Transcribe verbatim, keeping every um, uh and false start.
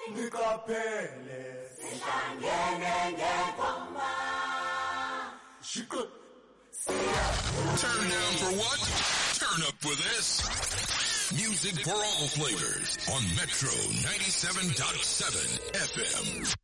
Niqaphele sihlangene ngengoma. Shikut. Turn down for what? Turn up for this. Music for all flavors on Metro ninety-seven point seven F M.